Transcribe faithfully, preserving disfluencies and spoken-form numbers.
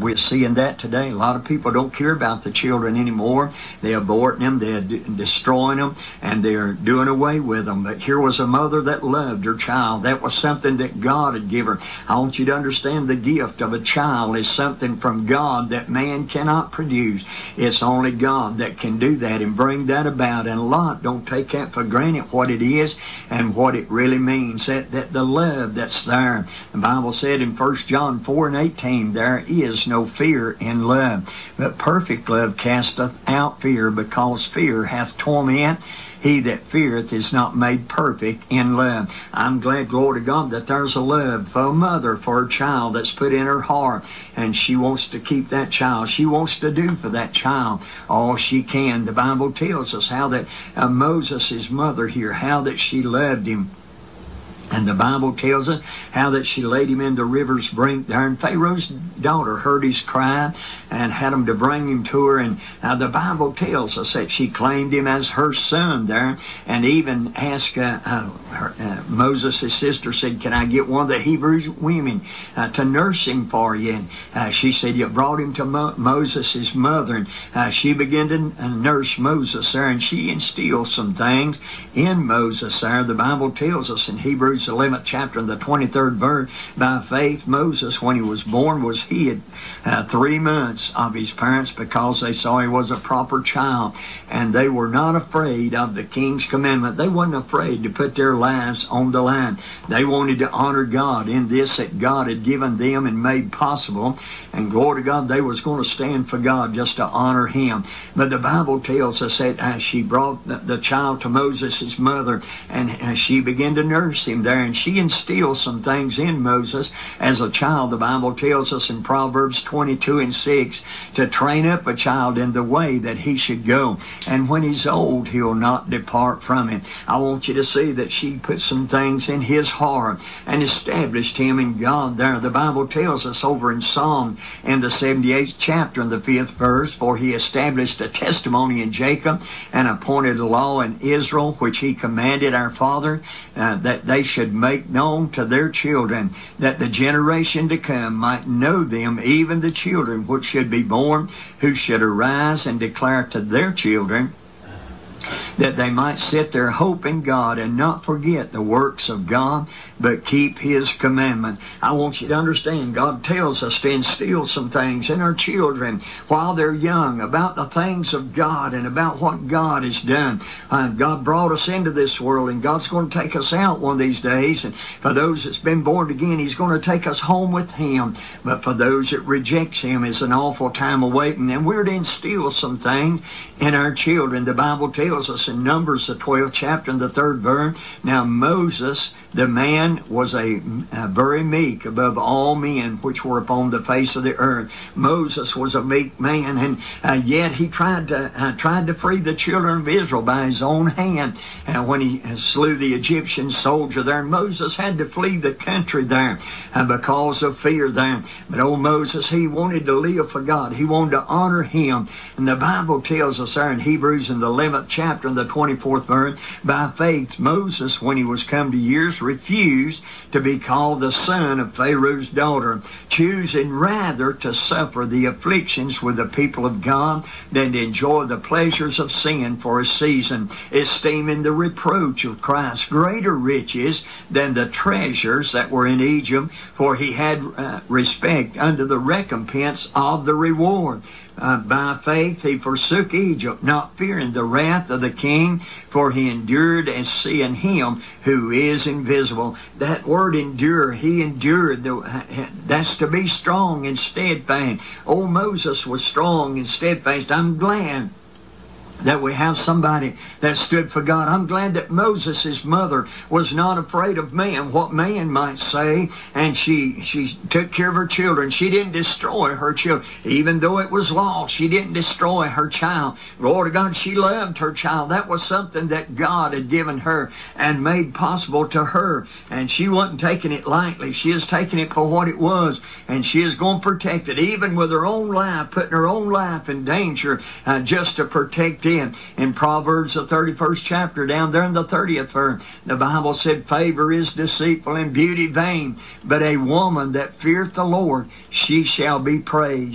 we're seeing that today. A lot of people don't care about the children anymore. They're aborting them, they're de- destroying them, and they're doing away with them. But here was a mother that loved her child. That was something that God had given her. I want you to understand the gift of a child is something from God that man cannot produce. It's only God that can do that and bring that about. And a lot don't take that for granted, what it is and what it really means. That, that the love that's there. The Bible said in First John four and eighteen, there is no fear in love, but perfect love casteth out fear, because fear hath torment. He that feareth is not made perfect in love. I'm glad, glory to God, that there's a love for a mother, for her child that's put in her heart, and she wants to keep that child. She wants to do for that child all she can. The Bible tells us how that uh, Moses, his mother here, how that she loved him. And the Bible tells us how that she laid him in the river's brink there. And Pharaoh's daughter heard his cry and had him to bring him to her. And uh, the Bible tells us that she claimed him as her son there, and even asked uh, uh, her, uh, Moses' sister, said, can I get one of the Hebrew women uh, to nurse him for you? And uh, she said, you brought him to Mo- Moses' mother. And uh, she began to uh, nurse Moses there, and she instilled some things in Moses there. The Bible tells us in Hebrews eleventh chapter and the twenty-third verse, by faith Moses, when he was born, was hid uh, three months of his parents, because they saw he was a proper child, and they were not afraid of the king's commandment. They wasn't afraid to put their lives on the line. They wanted to honor God in this that God had given them and made possible, and glory to God, they was going to stand for God just to honor him. But the Bible tells us that uh, she brought the, the child to Moses' mother, and uh, she began to nurse him there, and she instilled some things in Moses as a child. The Bible tells us in Proverbs twenty-two and six to train up a child in the way that he should go, and when he's old he'll not depart from it. I want you to see that she put some things in his heart and established him in God there. The Bible tells us over in Psalm in the seventy-eighth chapter and the fifth verse, for he established a testimony in Jacob and appointed a law in Israel, which he commanded our father, uh, that they should make known to their children, that the generation to come might know them, even the children which should be born, who should arise and declare to their children, that they might set their hope in God and not forget the works of God, but keep his commandment. I want you to understand, God tells us to instill some things in our children while they're young about the things of God and about what God has done. Uh, God brought us into this world, and God's going to take us out one of these days. And for those that's been born again, he's going to take us home with him. But for those that rejects him, it's an awful time of waiting. And we're to instill some things in our children. The Bible tells us in Numbers, the twelfth chapter and the third verse, now Moses, the man, was a, a very meek above all men which were upon the face of the earth. Moses was a meek man, and uh, yet he tried to uh, tried to free the children of Israel by his own hand. And when he slew the Egyptian soldier there, Moses had to flee the country there uh, because of fear there. But old Moses, he wanted to live for God. He wanted to honor him. And the Bible tells us there in Hebrews in the eleventh chapter and the twenty-fourth verse, by faith Moses, when he was come to years, refused to be called the son of Pharaoh's daughter, choosing rather to suffer the afflictions with the people of God than to enjoy the pleasures of sin for a season, esteeming the reproach of Christ greater riches than the treasures that were in Egypt, for he had uh, respect unto the recompense of the reward. Uh, by faith he forsook Egypt, not fearing the wrath of the king, for he endured as seeing him who is invisible. That word endure, he endured. The, that's to be strong and steadfast. Old Moses was strong and steadfast. I'm glad that we have somebody that stood for God. I'm glad that Moses' mother was not afraid of man, what man might say, and she she took care of her children. She didn't destroy her children. Even though it was lost, she didn't destroy her child. Lord God, she loved her child. That was something that God had given her and made possible to her, and she wasn't taking it lightly. She is taking it for what it was, and she is going to protect it, even with her own life, putting her own life in danger uh, just to protect in. In Proverbs, the thirty-first chapter, down there in the thirtieth verse, the Bible said, favor is deceitful and beauty vain, but a woman that feareth the Lord, she shall be praised.